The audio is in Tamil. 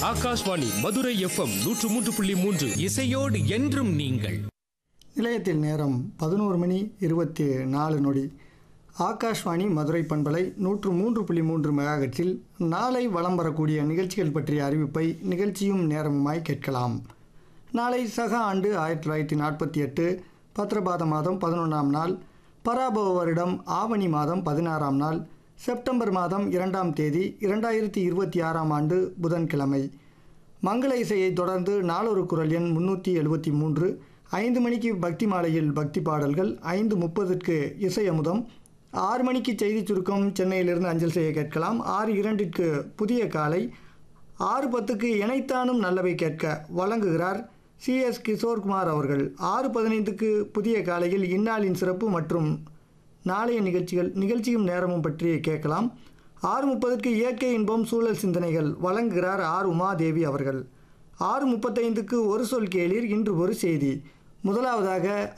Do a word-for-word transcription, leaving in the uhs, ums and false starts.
ஆகாஷ்வாணி மதுரை எஃப்எம் நூற்று மூன்று புள்ளி மூன்று இசையோடு என்றும் நீங்கள். நிலையத்தில் நேரம் பதினோரு மணி இருபத்தி நாலு நொடி. ஆகாஷ்வாணி மதுரை பண்பலை நூற்று மூன்று புள்ளி மூன்று மெகாஹெர்ட்ஸில் நாளை வலம் வரக்கூடிய நிகழ்ச்சிகள் பற்றிய அறிவிப்பை நிகழ்ச்சியும் நேரமுமாய் கேட்கலாம். நாளை சக ஆண்டு ஆயிரத்தி தொள்ளாயிரத்தி நாற்பத்தி எட்டு பத்ரபாத மாதம் பதினொன்றாம் நாள், பராபவ வருடம் ஆவணி மாதம் பதினாறாம் நாள், செப்டம்பர் மாதம் இரண்டாம் தேதி இரண்டாயிரத்தி இருபத்தி ஆறாம் ஆண்டு புதன்கிழமை. மங்கள இசையை தொடர்ந்து நாளொரு குரல் எண் முன்னூற்றி எழுபத்தி மூன்று, ஐந்து மணிக்கு பக்தி மாலையில் பக்தி பாடல்கள், ஐந்து முப்பதுக்கு இசை அமுதம், ஆறு மணிக்கு செய்தி சுருக்கம் சென்னையிலிருந்து அஞ்சல் செய்ய கேட்கலாம். ஆறு இரண்டிற்கு புதிய காலை, ஆறு பத்துக்கு இணைத்தானும் நல்லவை கேட்க வழங்குகிறார் சி எஸ் கிஷோர்குமார் அவர்கள். ஆறு பதினைந்துக்கு புதிய காலையில் இந்நாளின் சிறப்பு மற்றும் நாளைய நிகழ்ச்சிகள் நிகழ்ச்சியும் நேரமும் பற்றி கேட்கலாம். ஆறு முப்பதுக்கு இயற்கை இன்பம் சூழல் சிந்தனைகள் வழங்குகிறார் ஆர் உமாதேவி அவர்கள். ஆறு முப்பத்தைந்துக்கு ஒரு சொல் கேளீர் இன்று ஒரு செய்தி. முதலாவதாக